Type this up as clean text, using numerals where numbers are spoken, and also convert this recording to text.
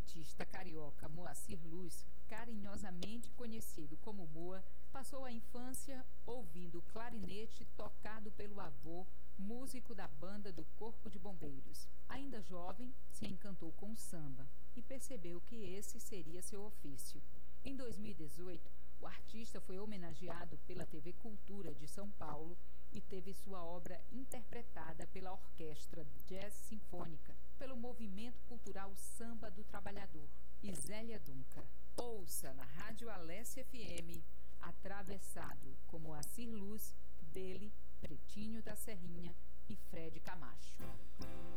instrumentista carioca Moacir Luz, carinhosamente conhecido como Moa, passou a infância ouvindo clarinete tocado pelo avô, músico da banda do Corpo de Bombeiros. Ainda jovem, se encantou com o samba e percebeu que esse seria seu ofício. Em 2018, o artista foi homenageado pela TV Cultura de São Paulo e teve sua obra interpretada pela Orquestra Jazz Sinfônica, pelo Movimento Cultural Samba do Trabalhador e Zélia Dunca. Ouça na Rádio Alesse FM, Atravessado, com Moacir Luz, dele, Pretinho da Serrinha e Fred Camacho.